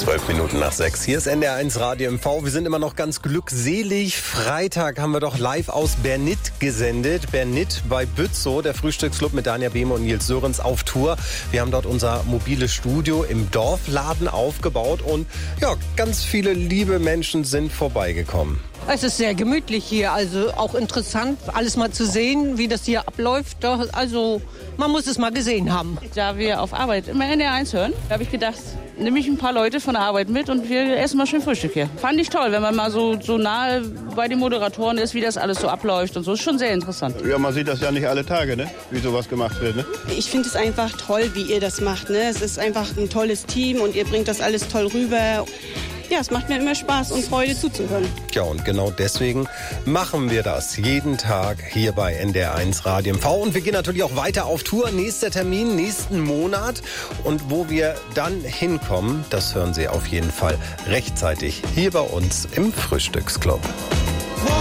5:12. Hier ist NDR1 Radio MV. Wir sind immer noch ganz glückselig. Freitag haben wir doch live aus Bernit gesendet. Bernit bei Bützow, der Frühstücksclub mit Dania Behme und Nils Sörenz auf Tour. Wir haben dort unser mobiles Studio im Dorfladen aufgebaut und ja, ganz viele liebe Menschen sind vorbeigekommen. Es ist sehr gemütlich hier, also auch interessant, alles mal zu sehen, wie das hier abläuft. Also man muss es mal gesehen haben. Da wir auf Arbeit immer NDR1 hören, habe ich gedacht, nehme ich ein paar Leute von der Arbeit mit und wir essen mal schön Frühstück hier. Fand ich toll, wenn man mal so nahe bei den Moderatoren ist, wie das alles so abläuft und so. Ist schon sehr interessant. Ja, man sieht das ja nicht alle Tage, ne? Wie sowas gemacht wird, ne? Ich finde es einfach toll, wie ihr das macht, ne? Es ist einfach ein tolles Team und ihr bringt das alles toll rüber. Ja, es macht mir immer Spaß und Freude zuzuhören. Ja, und genau deswegen machen wir das jeden Tag hier bei NDR1 Radio MV. Und wir gehen natürlich auch weiter auf Tour. Nächster Termin, nächsten Monat. Und wo wir dann hinkommen, das hören Sie auf jeden Fall rechtzeitig hier bei uns im Frühstücksclub.